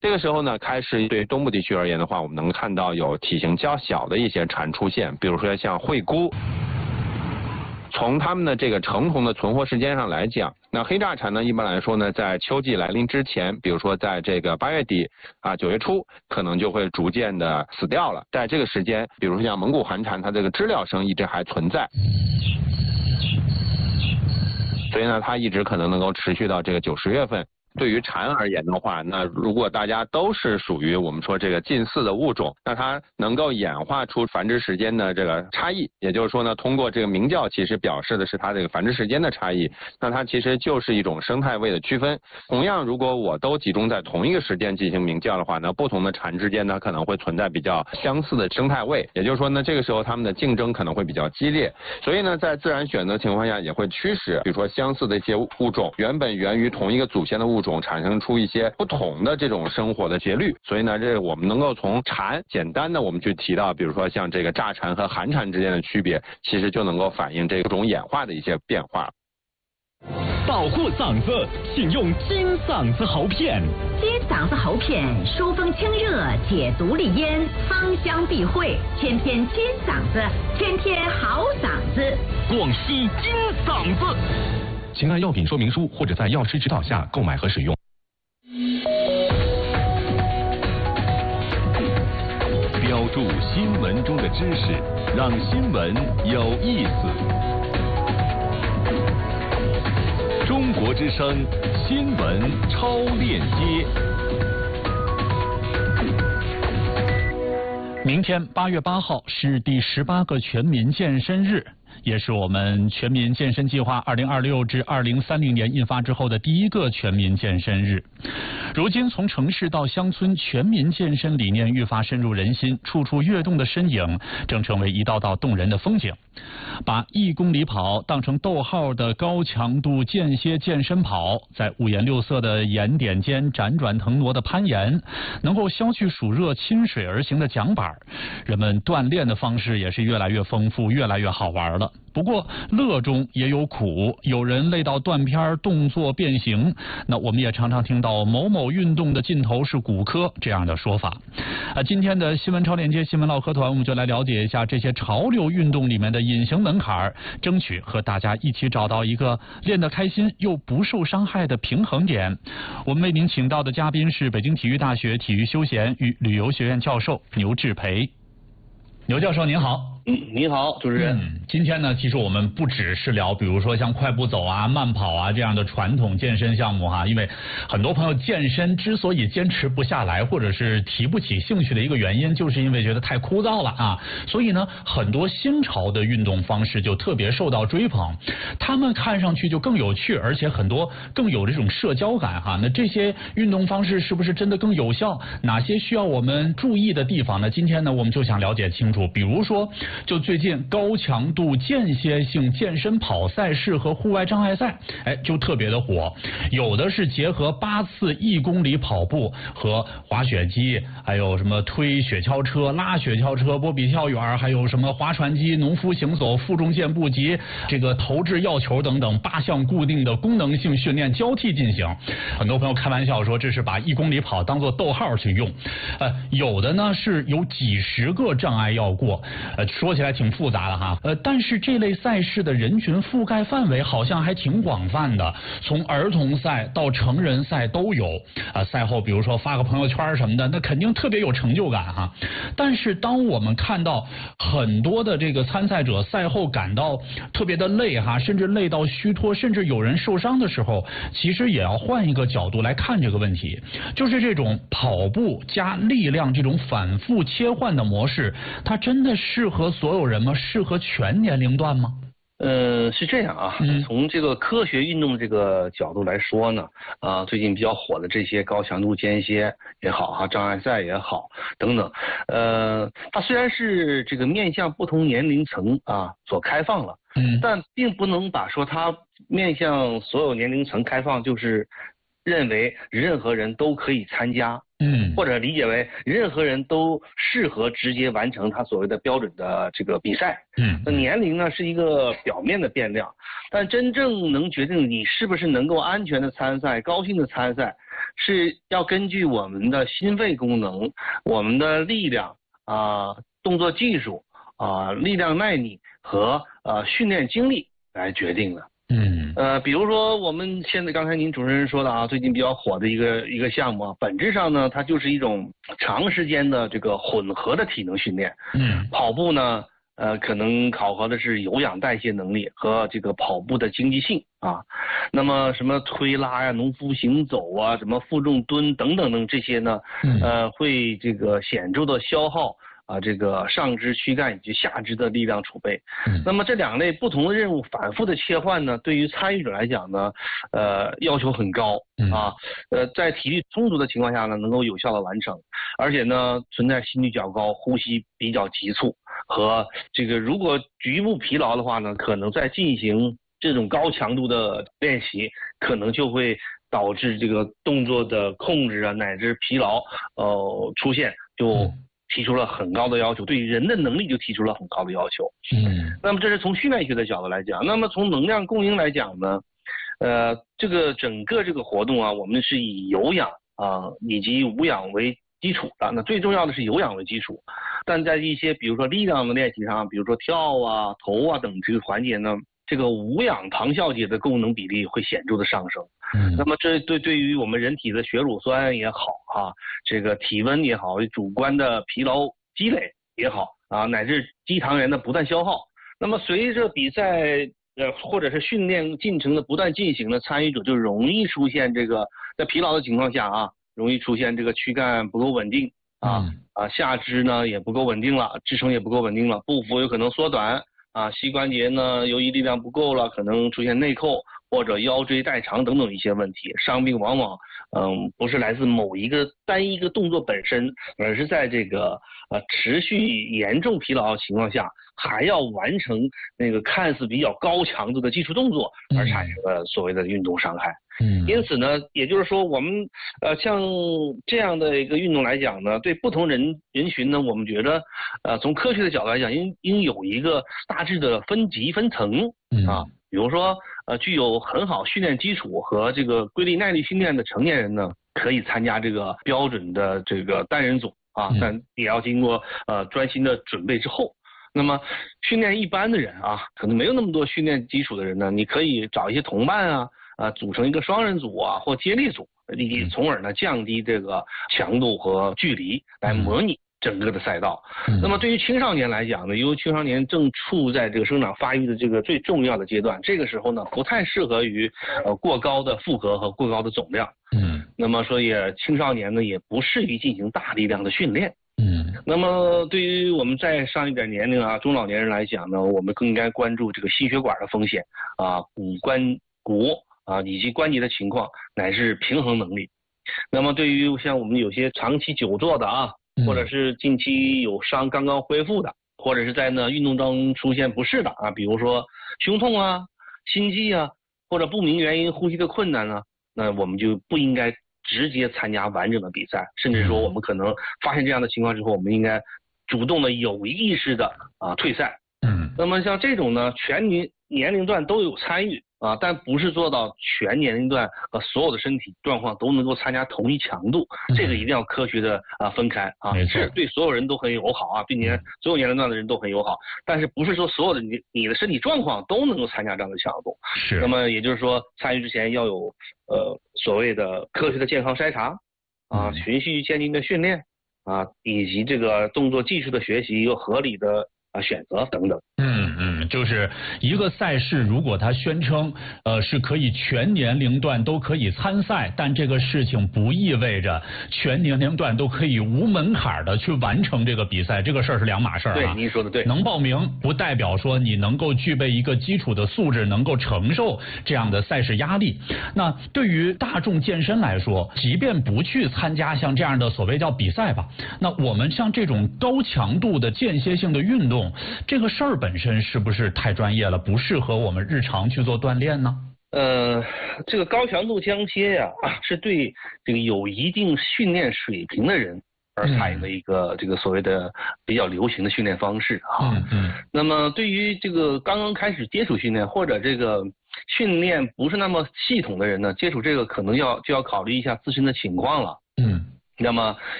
这个时候呢，开始对东部地区而言的话，我们能看到有体型较小的一些蝉出现，比如说像惠姑。从它们的这个成虫的存活时间上来讲，那黑炸蝉呢，一般来说呢，在秋季来临之前，比如说在这个8月底啊9月初，可能就会逐渐的死掉了。在这个时间，比如说像蒙古寒蝉，它这个知了声一直还存在。所以呢，它一直可能能够持续到这个9、10月份。对于蝉而言的话，那如果大家都是属于我们说这个近似的物种，那它能够演化出繁殖时间的这个差异，也就是说呢，通过这个鸣叫其实表示的是它这个繁殖时间的差异，那它其实就是一种生态位的区分。同样，如果我都集中在同一个时间进行鸣叫的话，那不同的蝉之间呢可能会存在比较相似的生态位，也就是说呢，这个时候它们的竞争可能会比较激烈。所以呢，在自然选择情况下也会驱使，比如说相似的一些物种，原本源于同一个祖先的物种产生出一些不同的这种生活的节律。所以呢，这我们能够从蝉简单的我们去提到，比如说像这个炸蝉和寒蝉之间的区别，其实就能够反映这种演化的一些变化。 保护嗓子，请用金嗓子喉片。 金嗓子喉片疏风清热，解毒利咽，芳香避秽，天天金嗓子，天天好嗓子。 广西金嗓子。请按药品说明书或者在药师指导下购买和使用。标注新闻中的知识，让新闻有意思。中国之声新闻超链接。 明天8月8号是第18个全民健身日，也是我们全民健身计划2026至2030年印发之后的第一个全民健身日。如今从城市到乡村，全民健身理念愈发深入人心，处处跃动的身影正成为一道道动人的风景。把1公里跑当成逗号的高强度间歇健身跑，在五颜六色的岩点间辗转腾挪的攀岩，能够消去暑热，亲水而行的桨板，人们锻炼的方式也是越来越丰富，越来越好玩了。不过乐中也有苦，有人累到断片，动作变形。那我们也常常听到某某运动的尽头是骨科这样的说法。今天的新闻超链接新闻唠嗑团，我们就来了解一下这些潮流运动里面的隐形门槛，争取和大家一起找到一个练得开心又不受伤害的平衡点。我们为您请到的嘉宾是北京体育大学体育休闲与旅游学院教授牛志培。牛教授您好。 您好，主持人。 今天呢，其实我们不只是聊，比如说像快步走啊、慢跑啊这样的传统健身项目哈，因为很多朋友健身之所以坚持不下来，或者是提不起兴趣的一个原因，就是因为觉得太枯燥了啊。所以呢，很多新潮的运动方式就特别受到追捧，他们看上去就更有趣，而且很多更有这种社交感哈。那这些运动方式是不是真的更有效？哪些需要我们注意的地方呢？今天呢，我们就想了解清楚。比如说，就最近高强度间歇性健身跑赛事和户外障碍赛，就特别的火。有的是结合8次1公里跑步和滑雪机，还有什么推雪橇车、拉雪橇车、波比跳远，还有什么划船机、农夫行走、负重健步及这个投掷药球等等8项固定的功能性训练交替进行。很多朋友开玩笑说这是把1公里跑当做逗号去用。有的呢是有几十个障碍要过，说起来挺复杂的哈。但是这类赛事的人群覆盖范围好像还挺广泛的，从儿童赛到成人赛都有。赛后比如说发个朋友圈什么的，那肯定特别有成就感哈。但是当我们看到很多的这个参赛者赛后感到特别的累哈，甚至累到虚脱，甚至有人受伤的时候，其实也要换一个角度来看这个问题，就是这种跑步加力量这种反复切换的模式，它真的适合所有人吗？适合全年龄段吗？ 是这样啊，从这个科学运动这个角度来说呢，最近比较火的这些高强度间歇也好哈，障碍赛也好等等，它虽然是这个面向不同年龄层所开放了，但并不能把说它面向所有年龄层开放就是认为任何人都可以参加。或者理解为任何人都适合直接完成他所谓的标准的这个比赛。那年龄呢是一个表面的变量，但真正能决定你是不是能够安全的参赛、高兴的参赛， 是要根据我们的心肺功能、我们的力量动作技术力量耐力和训练经历来决定的。比如说我们现在刚才您主持人说的最近比较火的一个项目本质上呢，它就是一种长时间的这个混合的体能训练。跑步呢，可能考核的是有氧代谢能力和这个跑步的经济性那么什么推拉呀、农夫行走什么负重蹲等等等这些呢，会这个显著的消耗这个上肢躯干以及下肢的力量储备。那么这两类不同的任务反复的切换呢，对于参与者来讲呢，要求很高在体力充足的情况下呢，能够有效的完成，而且呢，存在心率较高、呼吸比较急促和这个如果局部疲劳的话呢，可能在进行这种高强度的练习，可能就会导致这个动作的控制乃至疲劳出现，就提出了很高的要求，对人的能力就提出了很高的要求。那么这是从训练学的角度来讲。那么从能量供应来讲呢，这个整个这个活动我们是以有氧以及无氧为基础的。那最重要的是有氧为基础，但在一些比如说力量的练习上，比如说跳投等这个环节呢，这个无氧糖酵解的供能比例会显著的上升。那么这对于我们人体的血乳酸也好这个体温也好，主观的疲劳积累也好乃至肌糖原的不断消耗。那么随着比赛或者是训练进程的不断进行呢，参与者就容易出现这个在疲劳的情况下容易出现这个躯干不够稳定下肢呢也不够稳定了，支撑也不够稳定了，步幅有可能缩短膝关节呢由于力量不够了，可能出现内扣或者腰椎代偿等等一些问题。伤病往往不是来自某一个单一个动作本身，而是在这个持续严重疲劳的情况下，还要完成那个看似比较高强度的技术动作而产生的所谓的运动伤害。因此呢，也就是说我们像这样的一个运动来讲呢，对不同人群呢，我们觉得从科学的角度来讲，应有一个大致的分级分层比如说具有很好训练基础和这个规律耐力训练的成年人呢，可以参加这个标准的这个单人组但也要经过专心的准备之后。那么训练一般的人可能没有那么多训练基础的人呢，你可以找一些同伴组成一个双人组或接力组，从而呢降低这个强度和距离来模拟整个的赛道。那么对于青少年来讲呢，由于青少年正处在这个生长发育的这个最重要的阶段，这个时候呢不太适合于过高的负荷和过高的总量。那么所以青少年呢也不适宜进行大力量的训练。那么对于我们再上一点年龄中老年人来讲呢，我们更应该关注这个心血管的风险骨以及关节的情况乃至平衡能力。那么对于像我们有些长期久坐的或者是近期有伤刚刚恢复的，或者是在运动中出现不适的比如说胸痛心悸或者不明原因呼吸的困难那我们就不应该直接参加完整的比赛，甚至说我们可能发现这样的情况之后，我们应该主动的有意识的退赛。那么像这种呢，全年龄段都有参与但不是做到全年龄段和所有的身体状况都能够参加同一强度，这个一定要科学的分开是对所有人都很友好并且所有年龄段的人都很友好，但是不是说所有的你的身体状况都能够参加这样的强度。那么也就是说参与之前要有所谓的科学的健康筛查循序渐进的训练以及这个动作技术的学习，有合理的选择等等。 就是一个赛事，如果他宣称是可以全年龄段都可以参赛，但这个事情不意味着全年龄段都可以无门槛的去完成这个比赛，这个事儿是两码事儿。 对，您说的对。 能报名不代表说你能够具备一个基础的素质，能够承受这样的赛事压力。那对于大众健身来说，即便不去参加像这样的所谓叫比赛吧，那我们像这种高强度的间歇性的运动，这个事儿本身是不是太专业了，不适合我们日常去做锻炼呢？ 这个高强度间歇是对这个有一定训练水平的人而采用的一个这个所谓的比较流行的训练方式啊。那么对于这个刚刚开始接触训练或者这个训练不是那么系统的人呢，接触这个可能就要考虑一下自身的情况了。那么